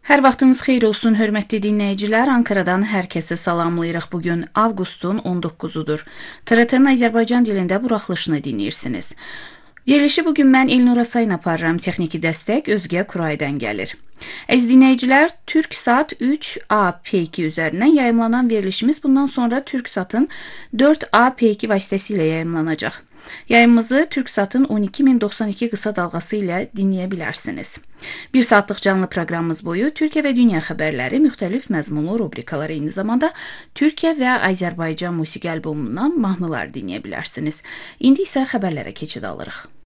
Hər vaxtınız xeyir olsun, hörmətli dinləyicilər. Ankaradan hər kəsi salamlayırıq. Bugün avqustun 19-udur. TRT-nin Azərbaycan dilində buraxılışını dinləyirsiniz. Verilişi bugün mən Elnura Sayın aparıram. Texniki dəstək Özgə Kuraydan gəlir. Əziz dinləyicilər, Türksat 3AP2 üzərindən yayımlanan verilişimiz bundan sonra Türksatın 4AP2 vasitəsilə yayımlanacaq. Yayımımızı Türksatın 12092 qısa dalğası ilə dinləyə bilərsiniz. Bir saatlıq canlı proqramımız boyu Türkiyə və dünya xəbərləri, müxtəlif məzmunlu rubrikalar, eyni zamanda Türkiyə və Azərbaycan musiqi albomundan mahnılar dinləyə bilərsiniz. İndi isə xəbərlərə keçid alırıq.